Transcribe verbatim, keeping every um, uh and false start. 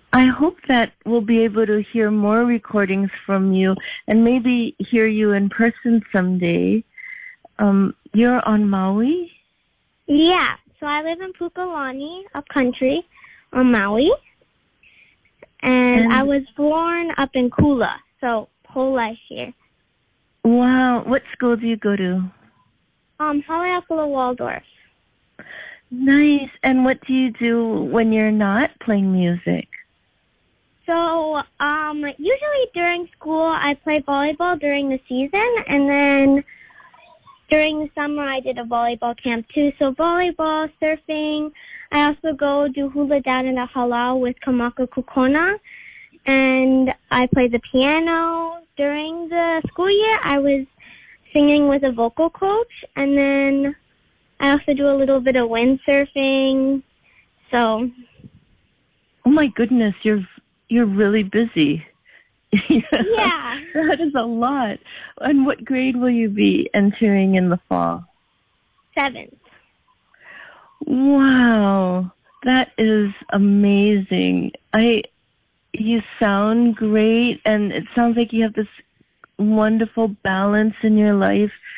I hope that we'll be able to hear more recordings from you and maybe hear you in person someday. Um, you're on Maui? Yeah, so I live in Pukalani, up country, on Maui. And, and I was born up in Kula, so whole life here. Wow. What school do you go to? Um, Haleakala Waldorf. Nice. And what do you do when you're not playing music? So, um, usually during school, I play volleyball during the season, and then during the summer, I did a volleyball camp too. So volleyball, surfing. I also go do hula down in the halau with Kamaka Kukona, and I play the piano. During the school year, I was singing with a vocal coach, and then I also do a little bit of windsurfing. So, oh my goodness, you're you're really busy. Yeah. That is a lot. And what grade will you be entering in the fall? Seventh. Wow. That is amazing. I, you sound great, and it sounds like you have this wonderful balance in your life